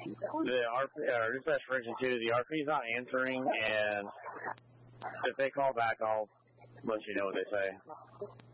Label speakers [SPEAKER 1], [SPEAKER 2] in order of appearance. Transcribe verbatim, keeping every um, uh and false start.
[SPEAKER 1] The R P, uh, dispatch for engine two, the R P is not answering, and if they call back, I'll let you know what they say.